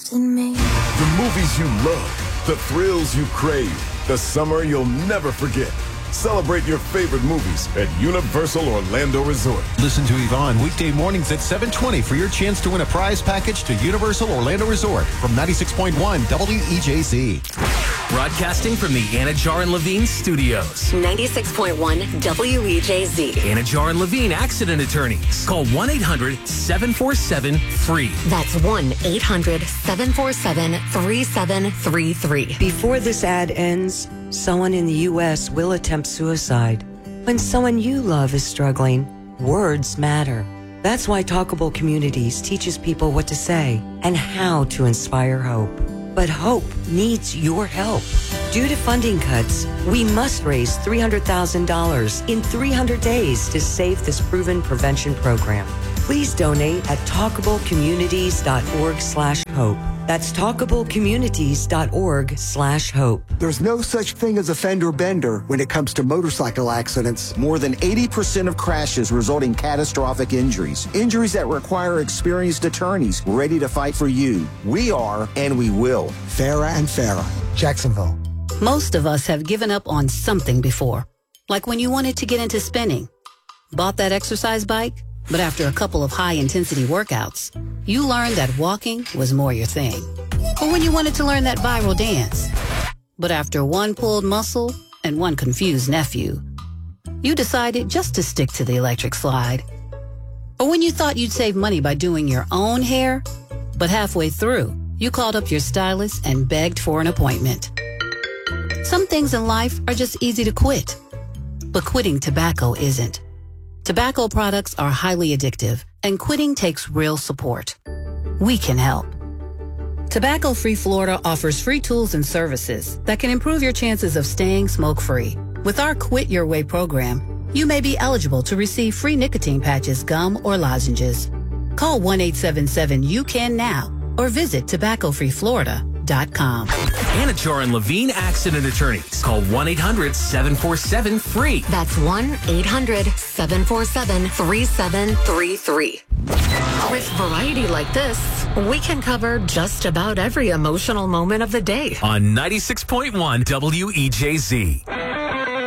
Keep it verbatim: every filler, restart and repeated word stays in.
trusting me. The movies you love, the thrills you crave, the summer you'll never forget. Celebrate your favorite movies at Universal Orlando Resort. Listen to Yvonne weekday mornings at seven twenty for your chance to win a prize package to Universal Orlando Resort from ninety-six point one W E J Z. Broadcasting from the Anajar and Levine studios. ninety-six point one W E J Z. Anajar and Levine Accident Attorneys. Call one eight hundred seven four seven FREE. That's one eight hundred seven four seven three seven three three. Before this ad ends, someone in the U S will attempt suicide. When someone you love is struggling, words matter. That's why Talkable Communities teaches people what to say and how to inspire hope. But hope needs your help. Due to funding cuts, we must raise three hundred thousand dollars in three hundred days to save this proven prevention program. Please donate at talkablecommunities.org slash hope. That's talkablecommunities.org slash hope. There's no such thing as a fender bender when it comes to motorcycle accidents. More than eighty percent of crashes result in catastrophic injuries. Injuries that require experienced attorneys ready to fight for you. We are, and we will. Farah and Farah, Jacksonville. Most of us have given up on something before. Like when you wanted to get into spinning. Bought that exercise bike, but after a couple of high-intensity workouts, you learned that walking was more your thing. Or when you wanted to learn that viral dance, but after one pulled muscle and one confused nephew, you decided just to stick to the electric slide. Or when you thought you'd save money by doing your own hair, but halfway through, you called up your stylist and begged for an appointment. Some things in life are just easy to quit, but quitting tobacco isn't. Tobacco products are highly addictive, and quitting takes real support. We can help. Tobacco Free Florida offers free tools and services that can improve your chances of staying smoke-free. With our Quit Your Way program, you may be eligible to receive free nicotine patches, gum, or lozenges. Call one eight seven seven U C A N now or visit tobacco free florida dot com. Anajar and Levine Accident Attorneys. Call one eight hundred seven four seven FREE. That's one eight hundred seven four seven three seven three three. With variety like this, we can cover just about every emotional moment of the day. On ninety-six point one W E J Z.